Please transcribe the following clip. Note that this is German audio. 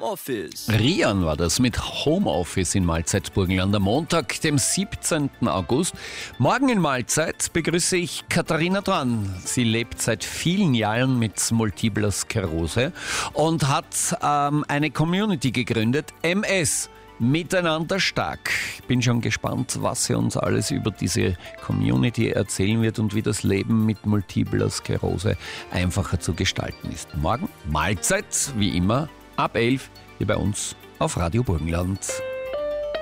Homeoffice. Rian war das mit Homeoffice in Mahlzeit Burgenland am Montag, dem 17. August. Morgen in Mahlzeit begrüße ich Katharina Dorn. Sie lebt seit vielen Jahren mit Multipler Sklerose und hat eine Community gegründet, MS. Miteinander stark. Bin schon gespannt, was sie uns alles über diese Community erzählen wird und wie das Leben mit Multipler Sklerose einfacher zu gestalten ist. Morgen Mahlzeit, wie immer, ab 11 hier bei uns auf Radio Burgenland.